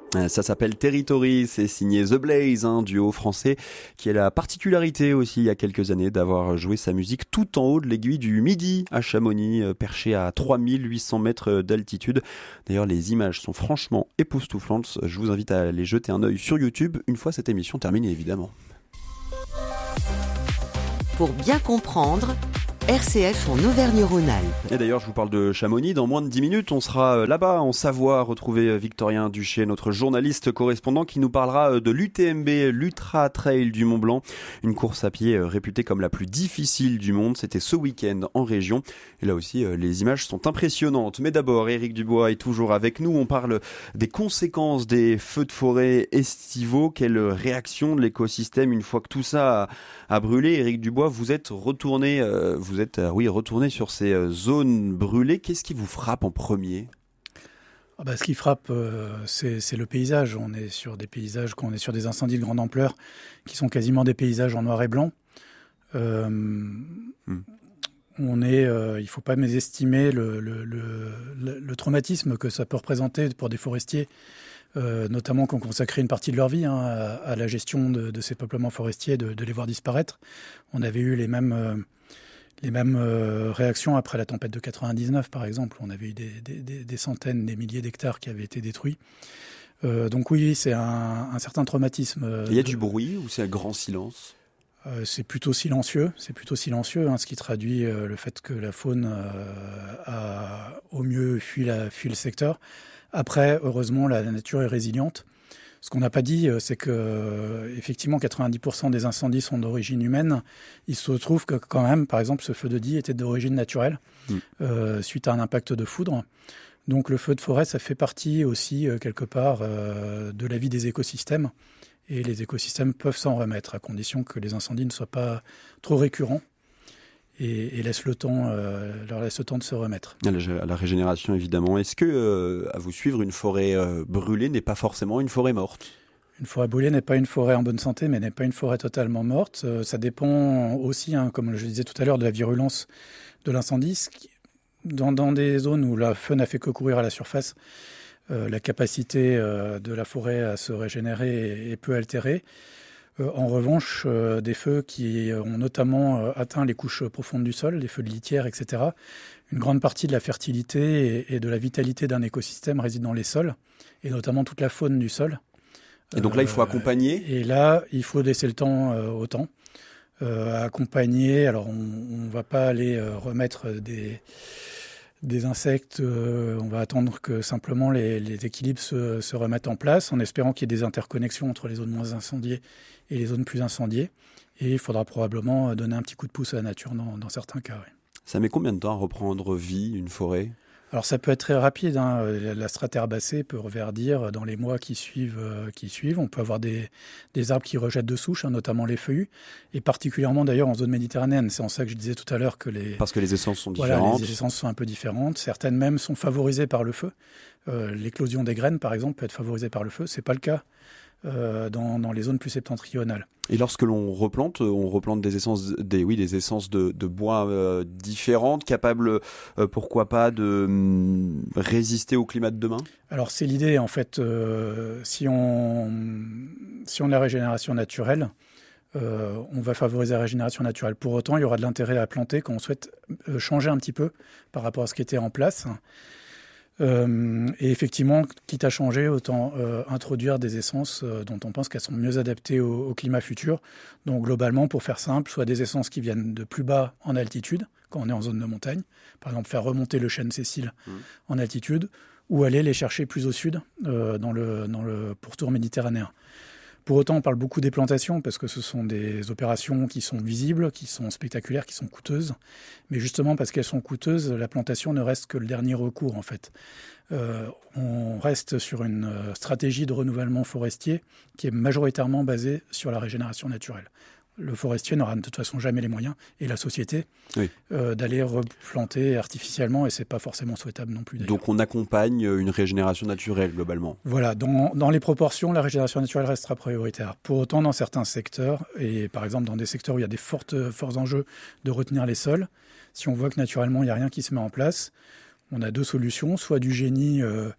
Ça s'appelle Territory, c'est signé The Blaze, un duo français qui a la particularité aussi il y a quelques années d'avoir joué sa musique tout en haut de l'aiguille du Midi à Chamonix, perché à 3800 mètres d'altitude. D'ailleurs, les images sont franchement époustouflantes. Je vous invite à aller jeter un œil sur YouTube une fois cette émission terminée, évidemment. Pour bien comprendre, RCF en Auvergne-Rhône-Alpes. Et d'ailleurs, je vous parle de Chamonix. Dans moins de 10 minutes, on sera là-bas, en Savoie, retrouver Victorien Duché, notre journaliste correspondant, qui nous parlera de l'UTMB, l'Ultra Trail du Mont Blanc. Une course à pied réputée comme la plus difficile du monde. C'était ce week-end en région. Et là aussi, les images sont impressionnantes. Mais d'abord, Éric Dubois est toujours avec nous. On parle des conséquences des feux de forêt estivaux. Quelle réaction de l'écosystème une fois que tout ça a brûlé. Éric Dubois, vous êtes retourné... retourner sur ces zones brûlées. Qu'est-ce qui vous frappe en premier ? Ce qui frappe, c'est le paysage. On est sur des paysages, on est sur des incendies de grande ampleur qui sont quasiment des paysages en noir et blanc. Il ne faut pas mésestimer le traumatisme que ça peut représenter pour des forestiers, notamment qui ont consacré une partie de leur vie à la gestion de ces peuplements forestiers, de les voir disparaître. On avait eu les mêmes réactions après la tempête de 99, par exemple. On avait eu des centaines, des milliers d'hectares qui avaient été détruits. Donc oui, c'est un certain traumatisme. Il y a du bruit ou c'est un grand silence ? C'est plutôt silencieux. Ce qui traduit le fait que la faune a au mieux fui le secteur. Après, heureusement, la nature est résiliente. Ce qu'on n'a pas dit, c'est que effectivement 90% des incendies sont d'origine humaine. Il se trouve que quand même, par exemple, ce feu de Die était d'origine naturelle, suite à un impact de foudre. Donc le feu de forêt, ça fait partie aussi, quelque part, de la vie des écosystèmes. Et les écosystèmes peuvent s'en remettre, à condition que les incendies ne soient pas trop récurrents et leur laissent le temps de se remettre. La régénération, évidemment. Est-ce que, à vous suivre, une forêt brûlée n'est pas forcément une forêt morte ? Une forêt brûlée n'est pas une forêt en bonne santé, mais n'est pas une forêt totalement morte. Ça dépend aussi, comme je le disais tout à l'heure, de la virulence de l'incendie. Dans des zones où le feu n'a fait que courir à la surface, la capacité de la forêt à se régénérer est peu altérée. En revanche, des feux qui ont notamment atteint les couches profondes du sol, des feux de litière, etc., une grande partie de la fertilité et de la vitalité d'un écosystème réside dans les sols, et notamment toute la faune du sol. Et donc là, il faut accompagner ? Et là, il faut laisser le temps au temps. Accompagner, alors on ne va pas aller remettre des insectes, on va attendre que simplement les équilibres se remettent en place, en espérant qu'il y ait des interconnexions entre les zones moins incendiées et les zones plus incendiées. Et il faudra probablement donner un petit coup de pouce à la nature dans certains cas. Oui. Ça met combien de temps à reprendre vie, une forêt ? Alors ça peut être très rapide. La strate herbacée peut reverdir dans les mois qui suivent. On peut avoir des arbres qui rejettent de souche, notamment les feuillus, et particulièrement d'ailleurs en zone méditerranéenne. C'est en ça que je disais tout à l'heure que parce que les essences sont différentes. Les essences sont un peu différentes. Certaines même sont favorisées par le feu. L'éclosion des graines, par exemple, peut être favorisée par le feu. C'est pas le cas dans les zones plus septentrionales. Et lorsque on replante des essences de bois différentes, capables, pourquoi pas, de résister au climat de demain ? Alors c'est l'idée, en fait. Si on a la régénération naturelle, on va favoriser la régénération naturelle. Pour autant, il y aura de l'intérêt à planter quand on souhaite changer un petit peu par rapport à ce qui était en place. Et effectivement, quitte à changer, autant introduire des essences dont on pense qu'elles sont mieux adaptées au climat futur. Donc globalement, pour faire simple, soit des essences qui viennent de plus bas en altitude, quand on est en zone de montagne, par exemple faire remonter le chêne Cécile en altitude, ou aller les chercher plus au sud, dans le pourtour méditerranéen. Pour autant, on parle beaucoup des plantations parce que ce sont des opérations qui sont visibles, qui sont spectaculaires, qui sont coûteuses. Mais justement, parce qu'elles sont coûteuses, la plantation ne reste que le dernier recours, en fait. On reste sur une stratégie de renouvellement forestier qui est majoritairement basée sur la régénération naturelle. Le forestier n'aura de toute façon jamais les moyens, et la société, d'aller replanter artificiellement, et c'est pas forcément souhaitable non plus. D'ailleurs. Donc on accompagne une régénération naturelle globalement. Voilà, dans les proportions, la régénération naturelle restera prioritaire. Pour autant, dans certains secteurs, et par exemple dans des secteurs où il y a des forts enjeux de retenir les sols, si on voit que naturellement il n'y a rien qui se met en place, on a deux solutions, soit du génie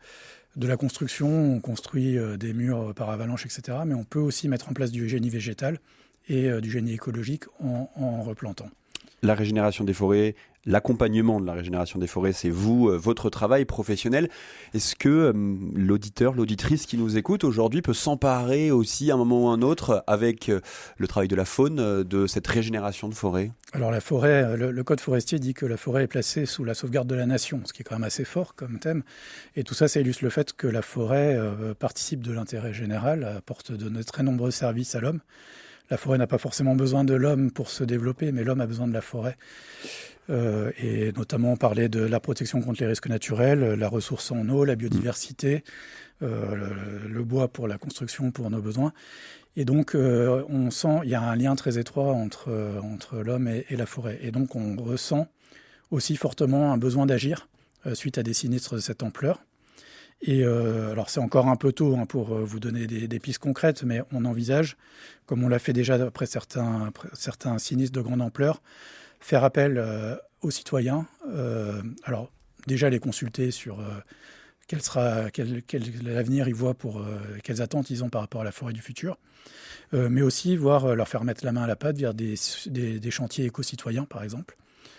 de la construction, on construit des murs par avalanche, etc. Mais on peut aussi mettre en place du génie végétal et du génie écologique en replantant. La régénération des forêts, l'accompagnement de la régénération des forêts, c'est vous, votre travail professionnel. Est-ce que l'auditeur, l'auditrice qui nous écoute aujourd'hui peut s'emparer aussi à un moment ou un autre avec le travail de la faune, de cette régénération de forêt ? Alors la forêt, le code forestier dit que la forêt est placée sous la sauvegarde de la nation, ce qui est quand même assez fort comme thème. Et tout ça, ça illustre le fait que la forêt participe de l'intérêt général, apporte de très nombreux services à l'homme. La forêt n'a pas forcément besoin de l'homme pour se développer, mais l'homme a besoin de la forêt. Et notamment parler de la protection contre les risques naturels, la ressource en eau, la biodiversité, le bois pour la construction, pour nos besoins. Et donc, on sent il y a un lien très étroit entre l'homme et la forêt. Et donc, on ressent aussi fortement un besoin d'agir suite à des sinistres de cette ampleur. Et alors c'est encore un peu tôt pour vous donner des pistes concrètes, mais on envisage, comme on l'a fait déjà après certains sinistres de grande ampleur, faire appel aux citoyens. Alors déjà les consulter sur quel avenir ils voient quelles attentes ils ont par rapport à la forêt du futur, mais aussi leur faire mettre la main à la pâte vers des chantiers éco-citoyens par exemple.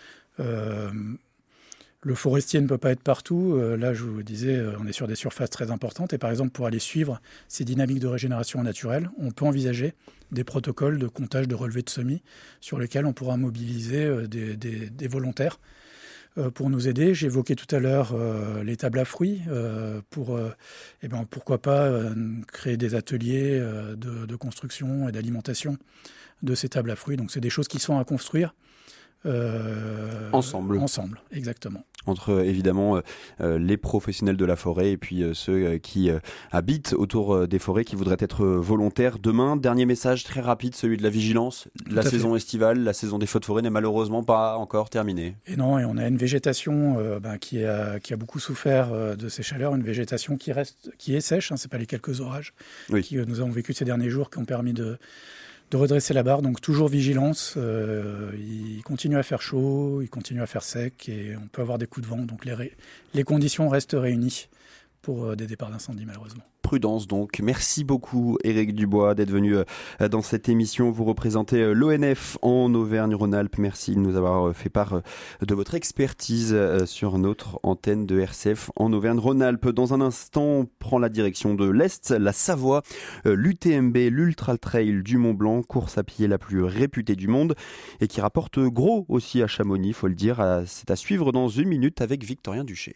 Le forestier ne peut pas être partout. Là, je vous disais, on est sur des surfaces très importantes. Et par exemple, pour aller suivre ces dynamiques de régénération naturelle, on peut envisager des protocoles de comptage de relevés de semis sur lesquels on pourra mobiliser des volontaires pour nous aider. J'évoquais tout à l'heure les tables à fruits. Pourquoi pas créer des ateliers de construction et d'alimentation de ces tables à fruits. Donc, c'est des choses qui sont à construire. Ensemble, exactement. Entre évidemment les professionnels de la forêt et puis ceux qui habitent autour des forêts qui voudraient être volontaires. Demain, dernier message très rapide, celui de la vigilance. La saison estivale, la saison des feux de forêt n'est malheureusement pas encore terminée. Et non, et on a une végétation qui a beaucoup souffert de ces chaleurs, une végétation qui est sèche, c'est pas les quelques orages qui nous avons vécu ces derniers jours qui ont permis de redresser la barre, donc toujours vigilance. Il continue à faire chaud, il continue à faire sec et on peut avoir des coups de vent. Donc les conditions restent réunies pour des départs d'incendie malheureusement. Prudence donc. Merci beaucoup Éric Dubois d'être venu dans cette émission. Vous représentez l'ONF en Auvergne-Rhône-Alpes. Merci de nous avoir fait part de votre expertise sur notre antenne de RCF en Auvergne-Rhône-Alpes. Dans un instant, on prend la direction de l'Est, la Savoie, l'UTMB, l'Ultra Trail du Mont-Blanc, course à pied la plus réputée du monde et qui rapporte gros aussi à Chamonix, il faut le dire. C'est à suivre dans une minute avec Victorien Duché.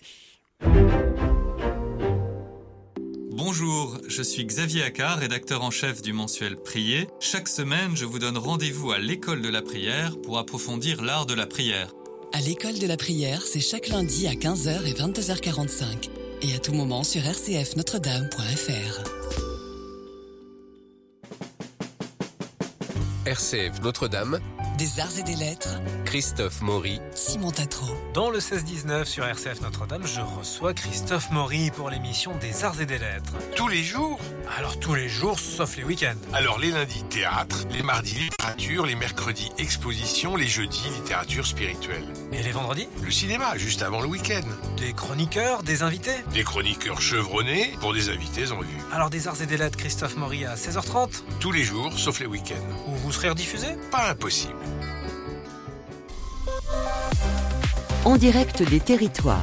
Bonjour, je suis Xavier Accard, rédacteur en chef du mensuel Prier. Chaque semaine, je vous donne rendez-vous à l'école de la prière pour approfondir l'art de la prière. À l'école de la prière, c'est chaque lundi à 15h et 22h45. Et à tout moment sur rcfnotredame.fr. RCF Notre-Dame, des arts et des lettres, Christophe Maury, Simon Tatro. Dans le 16-19 sur RCF Notre-Dame, je reçois Christophe Maury pour l'émission des arts et des lettres. Tous les jours ? Alors tous les jours, sauf les week-ends. Alors les lundis, théâtre, les mardis, littérature, les mercredis, exposition, les jeudis, littérature spirituelle. Et les vendredis ? Le cinéma, juste avant le week-end. Des chroniqueurs, des invités ? Des chroniqueurs chevronnés pour des invités en vue. Alors des arts et des lettres, Christophe Maury à 16h30 ? Tous les jours, sauf les week-ends. Où vous serez rediffusé ? Pas impossible. En direct des territoires.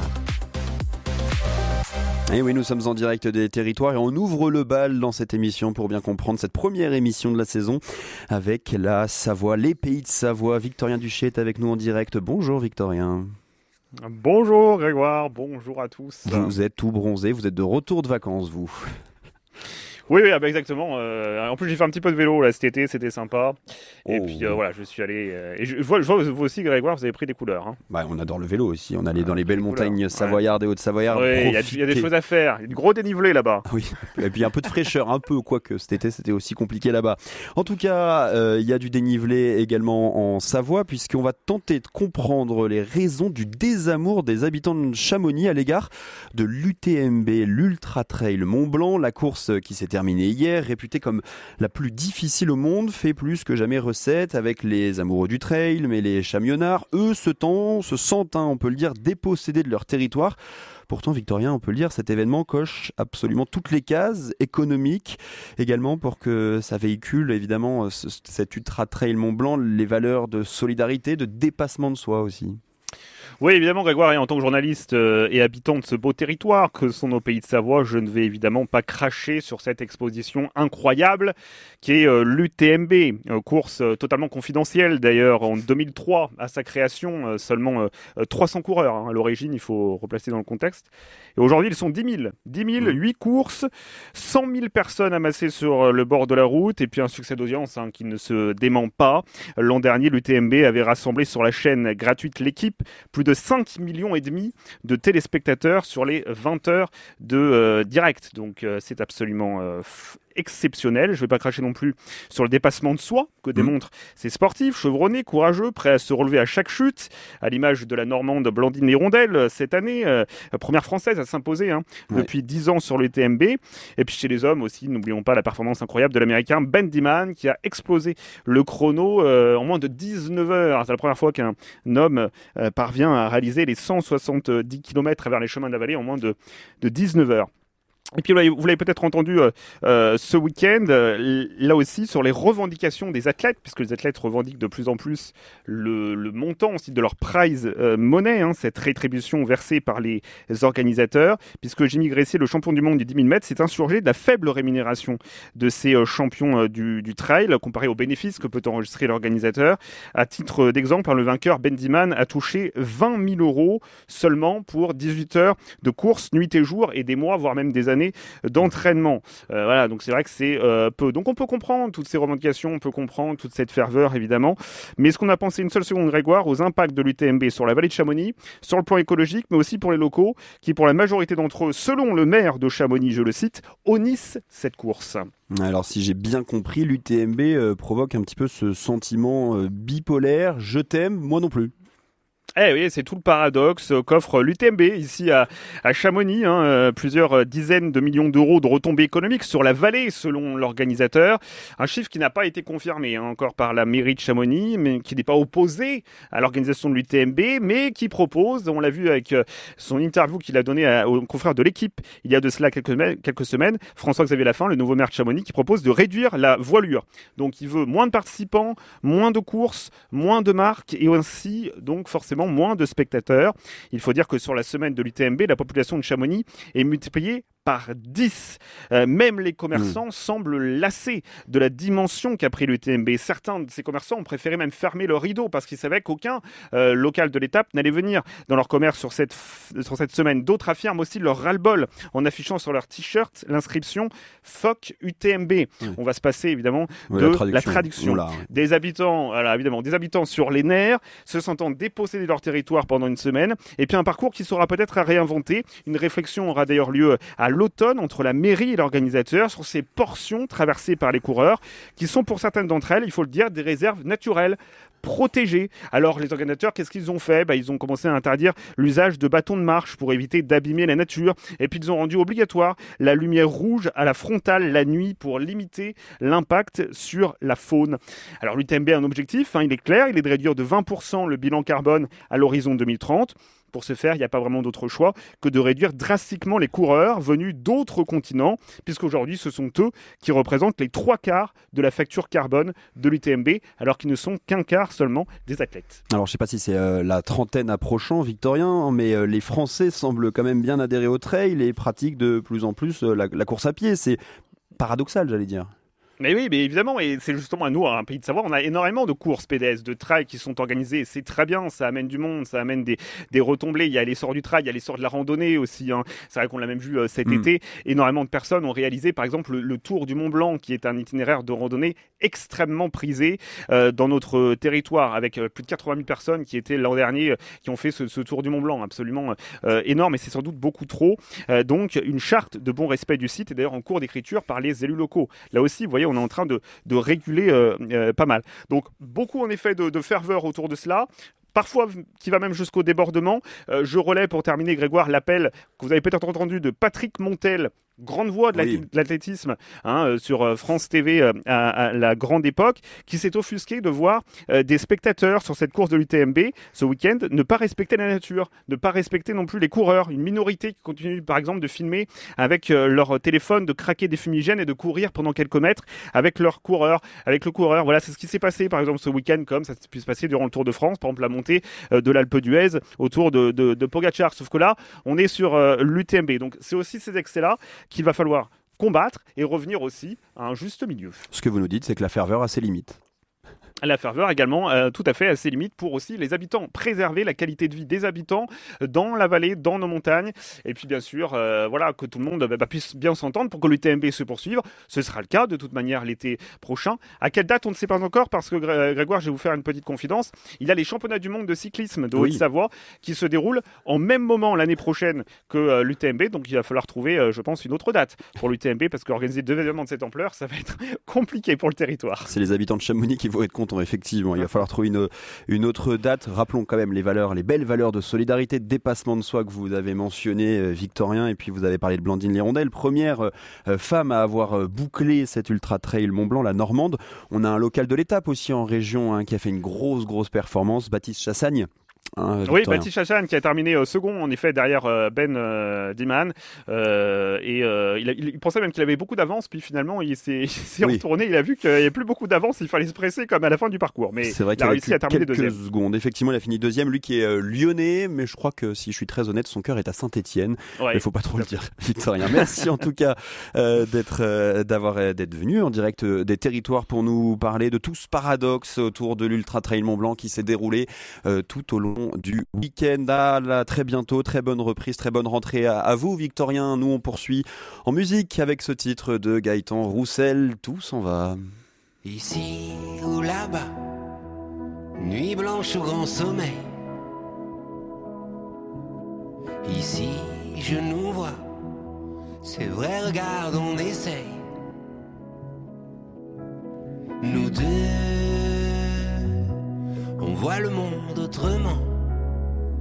Et oui, nous sommes en direct des territoires et on ouvre le bal dans cette émission pour bien comprendre cette première émission de la saison avec la Savoie, les pays de Savoie. Victorien Duché est avec nous en direct. Bonjour Victorien. Bonjour Grégoire, bonjour à tous. Vous êtes tout bronzé, vous êtes de retour de vacances vous. Oui, exactement. En plus, j'ai fait un petit peu de vélo là cet été, c'était sympa. Et puis voilà, je suis allé. Et je vois vous aussi, Grégoire, vous avez pris des couleurs. Hein. Bah, on adore le vélo aussi. On allait dans les belles montagnes savoyardes et Hautes-Savoyardes. Oui, il y a des choses à faire. Il y a du gros dénivelé là-bas. Oui, et puis un peu de fraîcheur, quoique cet été c'était aussi compliqué là-bas. En tout cas, il y a du dénivelé également en Savoie, puisqu'on va tenter de comprendre les raisons du désamour des habitants de Chamonix à l'égard de l'UTMB, l'Ultra Trail Mont-Blanc, la course qui s'est terminée hier, réputée comme la plus difficile au monde, fait plus que jamais recette avec les amoureux du trail, mais les chamionnards, eux, se sentent, on peut le dire, dépossédés de leur territoire. Pourtant, Victorien, on peut le dire, cet événement coche absolument toutes les cases économiques, également pour que ça véhicule évidemment cet Ultra Trail Mont Blanc, les valeurs de solidarité, de dépassement de soi aussi. Oui, évidemment, Grégoire, et en tant que journaliste et habitant de ce beau territoire que sont nos pays de Savoie, je ne vais évidemment pas cracher sur cette exposition incroyable qui est l'UTMB, course totalement confidentielle d'ailleurs en 2003 à sa création, seulement 300 coureurs à l'origine, il faut replacer dans le contexte. Et aujourd'hui, ils sont 10 000, 8 courses, 100 000 personnes amassées sur le bord de la route et puis un succès d'audience qui ne se dément pas. L'an dernier, l'UTMB avait rassemblé sur la chaîne gratuite L'Équipe plus de 5,5 millions de téléspectateurs sur les 20 heures de direct. Donc c'est absolument exceptionnel. Je ne vais pas cracher non plus sur le dépassement de soi que démontrent ces sportifs chevronnés, courageux, prêts à se relever à chaque chute, à l'image de la Normande Blandine Hirondelle cette année, première française à s'imposer depuis 10 ans sur l'UTMB. Et puis chez les hommes aussi, n'oublions pas la performance incroyable de l'Américain Ben Diman qui a explosé le chrono en moins de 19 heures. C'est la première fois qu'un homme parvient à réaliser les 170 km à travers les chemins de la vallée en moins de 19 heures. Et puis vous l'avez peut-être entendu ce week-end, là aussi sur les revendications des athlètes, puisque les athlètes revendiquent de plus en plus le montant aussi de leur prize money, cette rétribution versée par les organisateurs, puisque Jimmy Gressier, le champion du monde du 10 000 mètres, s'est insurgé de la faible rémunération de ces champions du trail, comparé aux bénéfices que peut enregistrer l'organisateur. À titre d'exemple, le vainqueur Ben Diman a touché 20 000 € seulement pour 18 heures de course, nuit et jour, et des mois, voire même des années d'entraînement. Voilà, donc c'est vrai que c'est peu. Donc on peut comprendre toutes ces revendications, on peut comprendre toute cette ferveur évidemment, mais est-ce qu'on a pensé une seule seconde, Grégoire, aux impacts de l'UTMB sur la vallée de Chamonix, sur le plan écologique, mais aussi pour les locaux, qui pour la majorité d'entre eux, selon le maire de Chamonix, je le cite, honnissent cette course? Alors si j'ai bien compris, l'UTMB provoque un petit peu ce sentiment bipolaire, je t'aime, moi non plus. Eh oui, c'est tout le paradoxe qu'offre l'UTMB ici à Chamonix. Plusieurs dizaines de millions d'euros de retombées économiques sur la vallée selon l'organisateur. Un chiffre qui n'a pas été confirmé encore par la mairie de Chamonix, mais qui n'est pas opposé à l'organisation de l'UTMB, mais qui propose, on l'a vu avec son interview qu'il a donnée au confrère de l'Équipe il y a de cela quelques semaines, François-Xavier Lafin, le nouveau maire de Chamonix, qui propose de réduire la voilure. Donc il veut moins de participants, moins de courses, moins de marques et ainsi donc forcément moins de spectateurs. Il faut dire que sur la semaine de l'UTMB, la population de Chamonix est multipliée par 10. Même les commerçants semblent lassés de la dimension qu'a pris l'UTMB. Certains de ces commerçants ont préféré même fermer leur rideau parce qu'ils savaient qu'aucun local de l'étape n'allait venir dans leur commerce sur cette semaine. D'autres affirment aussi leur ras-le-bol en affichant sur leur t-shirt l'inscription « Fuck UTMB ». On va se passer évidemment de la traduction. Des habitants, évidemment, des habitants sur les nerfs, se sentant dépossédés de leur territoire pendant une semaine, et puis un parcours qui sera peut-être à réinventer. Une réflexion aura d'ailleurs lieu à l'automne entre la mairie et l'organisateur sur ces portions traversées par les coureurs, qui sont pour certaines d'entre elles, il faut le dire, des réserves naturelles protégées. Alors les organisateurs, qu'est-ce qu'ils ont fait ? Ils ont commencé à interdire l'usage de bâtons de marche pour éviter d'abîmer la nature, et puis ils ont rendu obligatoire la lumière rouge à la frontale la nuit pour limiter l'impact sur la faune. Alors l'UTMB a un objectif, il est clair, il est de réduire de 20% le bilan carbone à l'horizon 2030. Pour ce faire, il n'y a pas vraiment d'autre choix que de réduire drastiquement les coureurs venus d'autres continents, puisqu'aujourd'hui, ce sont eux qui représentent les 3/4 de la facture carbone de l'UTMB, alors qu'ils ne sont qu'un quart seulement des athlètes. Alors, je ne sais pas si c'est la trentaine approchant, Victorien, mais les Français semblent quand même bien adhérer au trail et pratiquent de plus en plus la course à pied. C'est paradoxal, j'allais dire. Mais oui, mais évidemment, et c'est justement à nous, un pays de Savoie, on a énormément de courses pédestres, de trails qui sont organisées, c'est très bien, ça amène du monde, ça amène des retombées, il y a l'essor du trail, il y a l'essor de la randonnée aussi, c'est vrai qu'on l'a même vu cet été, énormément de personnes ont réalisé par exemple le Tour du Mont Blanc, qui est un itinéraire de randonnée extrêmement prisé dans notre territoire, avec plus de 80 000 personnes qui étaient l'an dernier, qui ont fait ce Tour du Mont Blanc, absolument énorme, et c'est sans doute beaucoup trop, donc une charte de bon respect du site est d'ailleurs en cours d'écriture par les élus locaux. Là aussi, vous voyez, on est en train de réguler pas mal. Donc beaucoup en effet de ferveur autour de cela. Parfois qui va même jusqu'au débordement. Je relais pour terminer, Grégoire, l'appel que vous avez peut-être entendu de Patrick Montel, grande voix de l'athlétisme sur France TV à la grande époque, qui s'est offusqué de voir des spectateurs sur cette course de l'UTMB ce week-end ne pas respecter la nature, ne pas respecter non plus les coureurs. Une minorité qui continue par exemple de filmer avec leur téléphone, de craquer des fumigènes et de courir pendant quelques mètres avec le coureur. Voilà, c'est ce qui s'est passé par exemple ce week-end, comme ça pu se passer durant le Tour de France, par exemple la montée de l'Alpe d'Huez autour de Pogacar. Sauf que là, on est sur l'UTMB. Donc c'est aussi ces excès-là qu'il va falloir combattre et revenir aussi à un juste milieu. Ce que vous nous dites, c'est que la ferveur a ses limites. La ferveur également, tout à fait à ses limites pour aussi les habitants. Préserver la qualité de vie des habitants dans la vallée, dans nos montagnes. Et puis bien sûr, que tout le monde puisse bien s'entendre pour que l'UTMB se poursuive. Ce sera le cas de toute manière l'été prochain. À quelle date, on ne sait pas encore parce que Grégoire, je vais vous faire une petite confidence. Il y a les championnats du monde de cyclisme de Haute-Savoie qui se déroulent en même moment l'année prochaine que l'UTMB. Donc il va falloir trouver, je pense, une autre date pour l'UTMB parce qu'organiser 2 événements de cette ampleur, ça va être compliqué pour le territoire. C'est les habitants de Chamonix qui vont être contents. Effectivement, il va falloir trouver une autre date. Rappelons quand même les belles valeurs de solidarité, de dépassement de soi que vous avez mentionné, Victorien, et puis vous avez parlé de Blandine Lirondelle, première femme à avoir bouclé cet ultra trail Mont Blanc, la Normande. On a un local de l'étape aussi en région qui a fait une grosse performance, Baptiste Chassagne. Baptiste Chassagne qui a terminé second en effet derrière Ben Diman il pensait même qu'il avait beaucoup d'avance, puis finalement il s'est retourné, il a vu qu'il n'y avait plus beaucoup d'avance, il fallait se presser comme à la fin du parcours, mais c'est vrai il a réussi à terminer deuxième. Secondes. Effectivement, il a fini deuxième, lui qui est lyonnais, mais je crois que si je suis très honnête, son cœur est à Saint-Étienne. Il faut pas trop le dire, Victorien. Merci en tout cas d'être venu en direct des territoires pour nous parler de tout ce paradoxe autour de l'Ultra Trail Mont Blanc qui s'est déroulé tout au long du week-end. Très bientôt, très bonne reprise, très bonne rentrée à vous, Victorien. Nous, on poursuit en musique avec ce titre de Gaëtan Roussel, Tout s'en va. Ici ou là-bas, nuit blanche au grand sommeil. Ici, je nous vois, c'est vrai, regarde, on essaye. Nous deux, on voit le monde autrement.